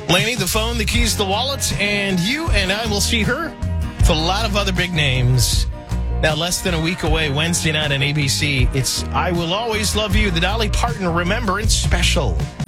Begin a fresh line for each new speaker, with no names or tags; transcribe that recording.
Lainey, the phone, the keys, the wallet, and you and I will see her with a lot of other big names. Now, less than a week away, Wednesday night on ABC, it's I Will Always Love You, the Dolly Parton Remembrance Special.